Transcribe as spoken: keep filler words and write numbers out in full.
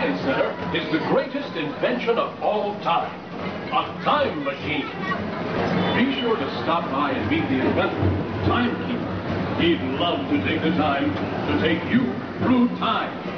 Science Center is the greatest invention of all time. A time machine. Be sure to stop by and meet the inventor, Timekeeper. He'd love to take the time to take you through time.